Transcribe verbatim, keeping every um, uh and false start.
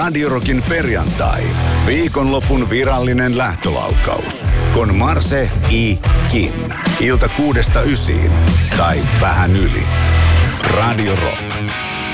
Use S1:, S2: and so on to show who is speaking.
S1: Radio Rockin perjantai. Viikonlopun virallinen lähtölaukaus. Con Marse I. Kin. Ilta kuudesta ysiin. Tai vähän yli. Radio Rock.